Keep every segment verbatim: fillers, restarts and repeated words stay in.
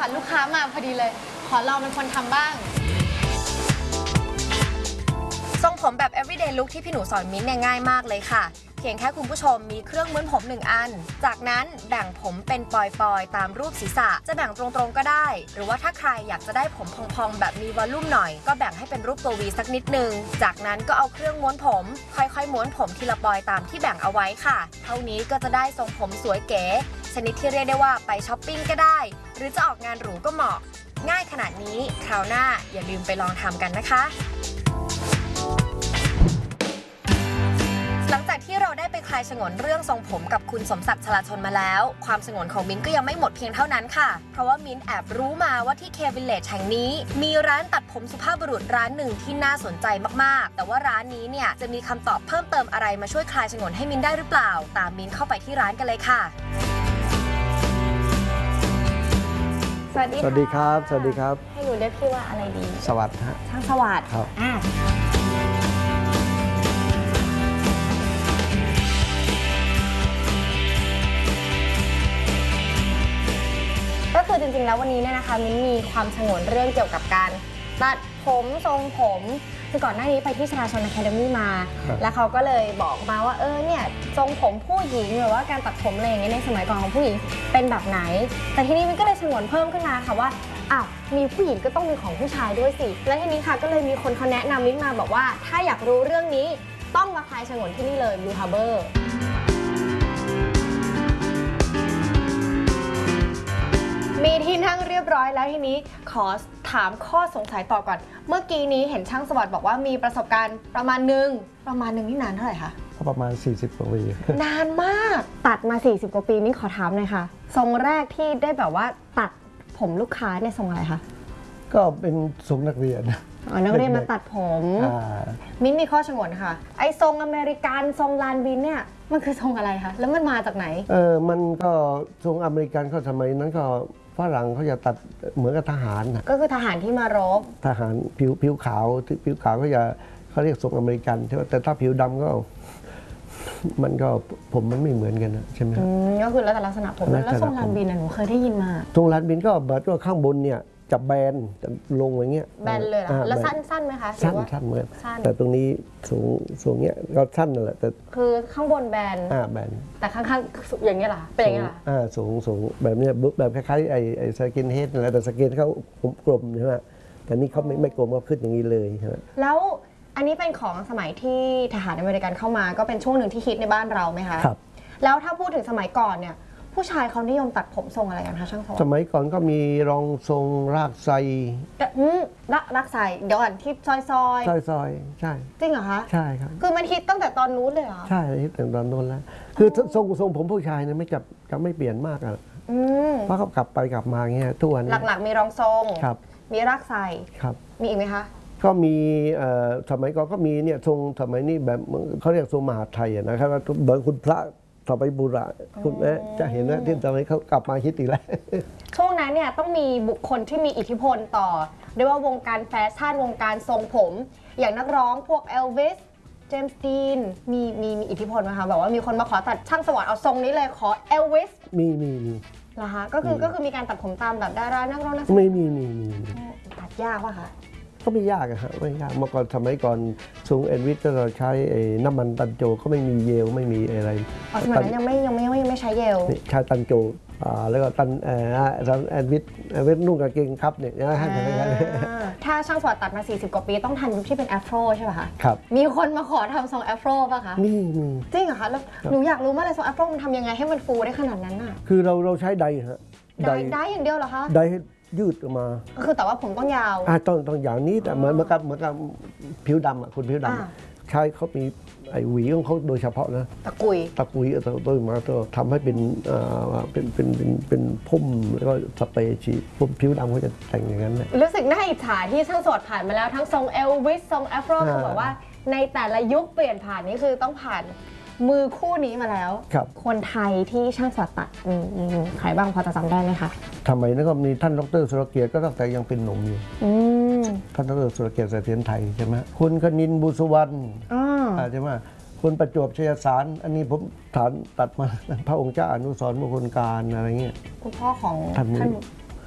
ค่ะลูกค้ามาพอดีเลยขอลองเป็นคนทำบ้างทรงผมแบบ everyday look ที่พี่หนูสอนมิ้นเนี่ยง่ายมากเลยค่ะเพียงแค่คุณผู้ชมมีเครื่องม้วนผมหนึ่งอันจากนั้นแบ่งผมเป็นปลอยๆตามรูปศีรษะจะแบ่งตรงๆก็ได้หรือว่าถ้าใครอยากจะได้ผมพองๆแบบมีวอลลุ่มหน่อยก็แบ่งให้เป็นรูปตัววีสักนิดนึงจากนั้นก็เอาเครื่องม้วนผมค่อยๆม้วนผมทีละปลอยตามที่แบ่งเอาไว้ค่ะเท่านี้ก็จะได้ทรงผมสวยเก๋ชนิดที่เรียกได้ว่าไปช้อปปิ้งก็ได้หรือจะออกงานหรูก็เหมาะง่ายขนาดนี้คราวหน้าอย่าลืมไปลองทำกันนะคะหลังจากที่เราได้ไปคลายฉงนเรื่องทรงผมกับคุณสมศักดิ์ชลาชนมาแล้วความฉงนของมิ้นก็ยังไม่หมดเพียงเท่านั้นค่ะเพราะว่ามิ้นแอบรู้มาว่าที่ K Village แห่งนี้มีร้านตัดผมสุภาพบุรุษร้านหนึ่งที่น่าสนใจมากๆแต่ว่าร้านนี้เนี่ยจะมีคำตอบเพิ่มเติมอะไรมาช่วยคลายฉงนให้มิ้นได้หรือเปล่าตามมิ้นเข้าไปที่ร้านกันเลยค่ะสวัสดีสวัสดีครับสวัสดีครับให้หนูเรียกพี่ว่าอะไรดีสวัสดีฮะช่างสวัสดิ์ครับอ่าก็คือจริงๆแล้ววันนี้เนี่ยนะคะมิ้นมีความฉงนเรื่องเกี่ยวกับการตัดผมทรงผมคือก่อนหน้านี้ไปที่ชลาชนอะคาเดมี่มาแล้วเขาก็เลยบอกมาว่าเออเนี่ยทรงผมผู้หญิงหรือว่าการตัดผมอะไรอย่างเงี้ยในสมัยก่อนของผู้หญิงเป็นแบบไหนแต่ทีนี้มิ้นก็เลยฉงนเพิ่มขึ้นมาค่ะว่าอ้าวมีผู้หญิงก็ต้องมีของผู้ชายด้วยสิและทีนี้ค่ะก็เลยมีคนเขาแนะนำมิ้นมาบอกว่าถ้าอยากรู้เรื่องนี้ต้องมาคลายฉงนที่นี่เลย Blue Harborมีที่นั่งเรียบร้อยแล้วทีนี้ขอถามข้อสงสัยต่อก่อนเมื่อกี้นี้เห็นช่างสวัสดิ์บอกว่ามีประสบการณ์ประมาณหนึ่งประมาณหนึ่งนี่นานเท่าไหร่คะประมาณสี่สิบกว่าปีนานมากตัดมาสี่สิบกว่าปีมิ้นขอถามหน่อยค่ะทรงแรกที่ได้แบบว่าตัดผมลูกค้าเนี่ยทรงอะไรคะก็เป็นทรงนักเรียนอ๋อนักเรียนมาตัดผมมิ้นมีข้อฉงนค่ะไอ้ทรงอเมริกันทรงลานบินเนี่ยมันคือทรงอะไรคะแล้วมันมาจากไหนเออมันก็ทรงอเมริกันเขาสมัยนั้นก็ฝรั่งเขาจะตัดเหมือนกับทหารก็คือทหารที่มารบทหารผิวผิวขาวผิวขาวเขาจะเขาเรียกทรงอเมริกันใช่ไหมแต่ถ้าผิวดำก็มันก็ผมมันไม่เหมือนกันนะใช่ไหมก็คือแล้วแต่ลักษณะผมแล้วทรงลานบินหนูเคยได้ยินมาทรงลานบินก็แบบว่าข้างบนเนี่ยจับแบนจะลงอย่างเงี้ยแบนเลยเหรอแล้วสั้นสั้นไหมคะสั้นสั้นเหมือนแต่ตรงนี้สูงสูงเงี้ยก็สั้นนั่นแหละแต่คือข้างบนแบนอ่าแบนแต่ข้างๆอย่างเงี้ยเหรอเป็นอย่างเงี้ยเหรออ่าสูงสูงแบบเนี้ยแบบคล้ายๆไอ้ไอ้สกินเฮดนั่นแหละแต่สกินเขากลมใช่ไหมแต่นี่เขาไม่ไม่กลมก็ขึ้นอย่างนี้เลยใช่ไหมแล้วอันนี้เป็นของสมัยที่ทหารอเมริกันเข้ามาก็เป็นช่วงหนึ่งที่ฮิตในบ้านเราไหมคะครับแล้วถ้าพูดถึงสมัยก่อนเนี่ยผู้ชายเขานิยมตัดผมทรงอะไรกันคะช่างสวัสดิ์สมัยก่อนก็มีรองทรงรากไซอืมรากรากไซเดี๋ยวก่อนที่ซอยซอยซอยซอยใช่จริงเหรอคะใช่ครับคือมันฮิตตั้งแต่ตอนนู้นเลยเหรอใช่ฮิตตั้งแต่ตอนนู้นแล้วคือทรงทรงผมผู้ชายเนี่ยไม่จับจะไม่เปลี่ยนมากอ่ะเพราะเขากลับไปกลับมาเงี้ยทุกวันหลักๆมีรองทรงครับมีรากไซครับมีอีกไหมคะก็มีสมัยก่อนก็มีเนี่ยทรงสมัยนี้แบบเขาเรียกทรงมหาไทยนะครับเหมือนคุณพระต่อไปบุระคุณนะจะเห็นนะที่ตอนนี้เขากลับมาฮิตอีกแล้วช่วงนั้นเนี่ยต้องมีบุคคลที่มีอิทธิพลต่อเรียกว่าวงการแฟชั่นวงการทรงผมอย่างนักร้องพวกเอลวิสเจมส์ดีนมีมีมีอิทธิพลไหมคะแบบว่ามีคนมาขอตัดช่างสวัสดิ์เอาทรงนี้เลยขอเอลวิสมีมีมีเหรอคะก็คือก็คือมีการตัดผมตามแบบดารานักร้องนักแสดงไม่มีมีมีตัดยากป่ะคะก็ไม่ยากอะฮะไม่ยากเมื่อก่อนสมัยก่อนทรงเอลวิสก็เราใช้น้ำมันตันโจก็ไม่มีเยลไม่มีอะไรสมัยนั้นยังไม่ยังไม่ยังไม่ใช้เยลใช้ตันโจแล้วก็ตันเอ่อเอลวิสเอลวิสนุ่งกางเกงครับเนี่ยนะฮะถ้าช่างสวัสดิ์ตัดมาสี่สิบกว่าปีต้องทันยุคที่เป็นแอฟโรใช่ป่ะคะครับมีคนมาขอทำทรงแอฟโรป่ะคะมีมีจริงเหรอคะแล้วหนูอยากรู้มากเลยทรงแอฟโรมันทำยังไงให้มันฟูได้ขนาดนั้นน่ะคือเราเราใช้ไดฮะไดไดอย่างเดียวเหรอคะไดยืดออกมาคือแต่ว่าผมต้องยาวอ่าต้องต้องอย่างนี้แต่เหมือนเหมือนกับเหมือนกับผิวดำอ่ะคนผิวดำใช้เขามีไอ้หวีของเขาโดยเฉพาะนะตะกุยตะกุยเอาตัวมาตัวทำให้เป็นอ่าเป็นเป็นเป็นเป็นพุ่มแล้วก็สเปรย์ฉีดพุ่มผิวดำเขาจะแต่งอย่างนั้นเลยรู้สึกน่าอิจฉาที่ช่างสวัสดิ์ผ่านมาแล้วทั้งทรงเอลวิสทรงแอฟโรคือแบบว่าในแต่ละยุคเปลี่ยนผ่านนี่คือต้องผ่านมือคู่นี้มาแล้วคนไทยที่ช่างสวัสดิ์ตัดใครบ้างพอจะจำได้ไหมคะทำไมนั่นก็มีท่านดรสุรเกียรติก็ตั้งแต่ยังเป็นหนุ่มอยู่ท่านดรสุรเกียรติเสถียรไทยใช่ไหมคุณคณินบุษวรรณใช่ไหมคุณประจวบชัยสารอันนี้ผมฐานตัดมาพระองค์เจ้าอนุสรณ์มงคลการอะไรเงี้ยคุณพ่อของท่าน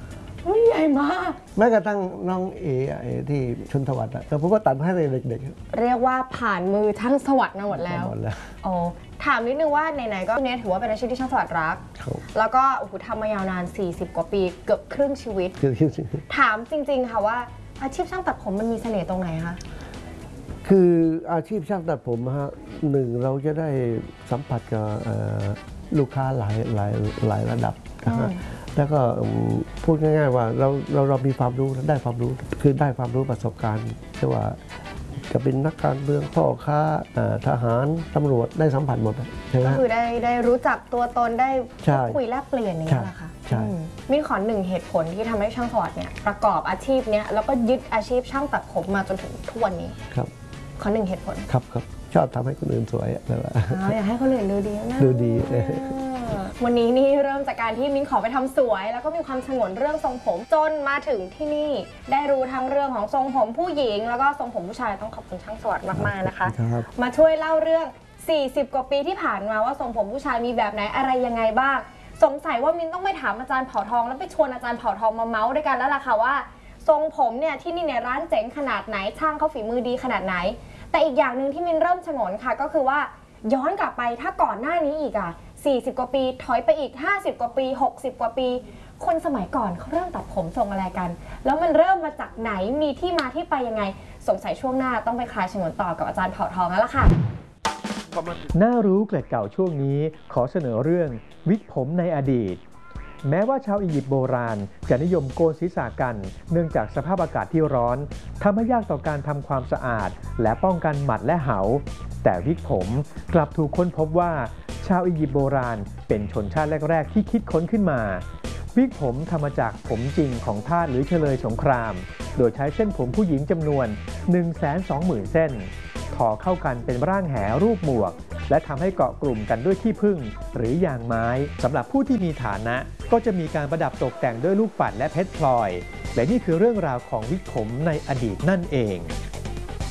ใหญ่มากแม้กระทั่งน้องเอไอที่ชนทวัฒน์อะแต่ผมก็ตัดให้เด็กๆเรียกว่าผ่านมือช่างสวัสดิ์มาหมดแล้วหมดแล้วโอ้ถามนิดนึงว่าไหนๆก็เนี่ยถือว่าเป็นอาชีพที่ช่างสวัสดิ์รักแล้วก็โอ้โหทำมายาวนานสี่สิบกว่าปีเกือบครึ่งชีวิตถามจริงๆค่ะว่าอาชีพช่างตัดผมมันมีเสน่ห์ตรงไหนคะคืออาชีพช่างตัดผมฮะหนึ่งเราจะได้สัมผัสกับลูกค้าหลายหลายหลายระดับนะฮะแล้วก็พูดง่ายๆว่าเราเราเรามีความรู้ได้ความรู้คือได้ความรู้ประสบการณ์ใช่ว่าจะเป็นนักการเมืองพ่อค้าทหารตำรวจได้สัมผัสหมดใช่ไหมก็คือได้ได้รู้จักตัวตนได้คุยแลกเปลี่ยนนี่แหละค่ะใช่มีขอหนึ่งเหตุผลที่ทำให้ช่างสวัสดิ์เนี่ยประกอบอาชีพเนี้ยแล้วก็ยึดอาชีพช่างตัดผมมาจนถึงทุกวันนี้ครับขอหนึ่งเหตุผลครับครับชอบทำให้คนอื่นสวยแบบว่าอยากให้คนอื่นดูดีนะดูดีวันนี้นี่เริ่มจากการที่มิ้นขอไปทำสวยแล้วก็มีความฉงนเรื่องทรงผมจนมาถึงที่นี่ได้รู้ทั้งเรื่องของทรงผมผู้หญิงแล้วก็ทรงผมผู้ชายต้องขอบคุณช่างสวัสดิ์มากๆนะคะมาช่วยเล่าเรื่องสี่สิบกว่าปีที่ผ่านมาว่าทรงผมผู้ชายมีแบบไหนอะไรยังไงบ้างสงสัยว่ามิ้นต้องไปถามอาจารย์เผ่าทองแล้วไปชวนอาจารย์เผ่าทองมาเมาส์ด้วยกันแล้วล่ะค่ะว่าทรงผมเนี่ยที่นี่เนี่ยร้านเจ๋งขนาดไหนช่างเขาฝีมือดีขนาดไหนแต่อีกอย่างหนึ่งที่มิ้นเริ่มฉงนค่ะก็คือว่าย้อนกลับไปถ้าก่อนหน้านี้อีกอ่ะสี่สิบกว่าปีถอยไปอีกห้าสิบกว่าปีหกสิบกว่าปีคนสมัยก่อนเขาเริ่มตัดผมทรงอะไรกันแล้วมันเริ่มมาจากไหนมีที่มาที่ไปยังไงสงสัยช่วงหน้าต้องไปคลายฉงนต่อกับอาจารย์เผ่าทองแล้วล่ะค่ะน่ารู้เกล็ดเก่าช่วงนี้ขอเสนอเรื่องวิกผมในอดีตแม้ว่าชาวอียิปต์โบราณจะนิยมโกนศีรษะกันเนื่องจากสภาพอากาศที่ร้อนทำให้ยากต่อการทำความสะอาดและป้องกันหมัดและเหาแต่วิกผมกลับถูกค้นพบว่าชาวอียิปต์โบราณเป็นชนชาติแรกๆที่คิดค้นขึ้นมาวิกผมทำมาจากผมจริงของทาสหรือเฉลยสงครามโดยใช้เส้นผมผู้หญิงจำนวน หนึ่งแสนสองหมื่น เส้นทอเข้ากันเป็นร่างแหรูปหมวกและทำให้เกาะกลุ่มกันด้วยขี้ผึ้งหรือยางไม้สำหรับผู้ที่มีฐานะก็จะมีการประดับตกแต่งด้วยลูกปัดและเพชรพลอยและนี่คือเรื่องราวของวิกผมในอดีตนั่นเอง